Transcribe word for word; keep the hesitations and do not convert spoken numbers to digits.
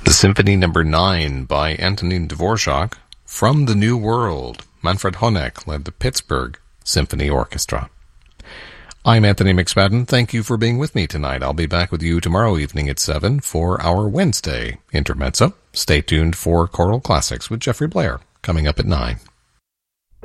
The Symphony Number nine by Antonin Dvorak from the New World. Manfred Honeck led the Pittsburgh Symphony Orchestra. I'm Anthony McSpadden. Thank you for being with me tonight. I'll be back with you tomorrow evening at seven for our Wednesday intermezzo. Stay tuned for Choral Classics with Jeffrey Blair coming up at nine.